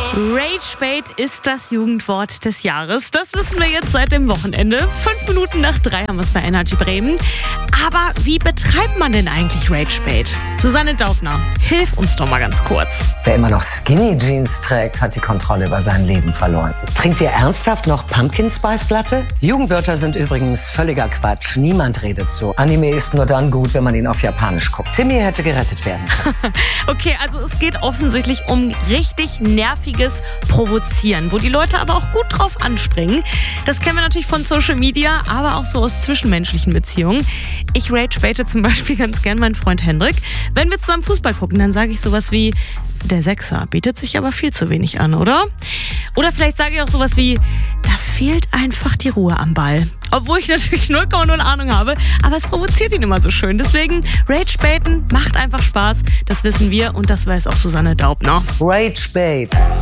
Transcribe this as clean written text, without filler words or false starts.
Rage-Bait ist das Jugendwort des Jahres. Das wissen wir jetzt seit dem Wochenende. 5 Minuten nach 3 haben wir es bei Energy Bremen. Aber wie betreibt man denn eigentlich Rage-Bait? Susanne Daubner, hilf uns doch mal ganz kurz. Wer immer noch Skinny Jeans trägt, hat die Kontrolle über sein Leben verloren. Trinkt ihr ernsthaft noch Pumpkin Spice Latte? Jugendwörter sind übrigens völliger Quatsch. Niemand redet so. Anime ist nur dann gut, wenn man ihn auf Japanisch guckt. Timmy hätte gerettet werden können. Okay, also es geht offensichtlich um richtig nerviges Provozieren, wo die Leute aber auch gut drauf anspringen. Das kennen wir natürlich von Social Media, aber auch so aus zwischenmenschlichen Beziehungen. Ich rage-baite zum Beispiel ganz gern meinen Freund Hendrik. Wenn wir zusammen Fußball gucken, dann sage ich sowas wie: Der Sechser bietet sich aber viel zu wenig an, oder? Oder vielleicht sage ich auch sowas wie: Da fehlt einfach die Ruhe am Ball. Obwohl ich natürlich 0,0 Ahnung habe, aber es provoziert ihn immer so schön. Deswegen, Rage-baiten macht einfach Spaß. Das wissen wir und das weiß auch Susanne Daubner. Rage-Bait.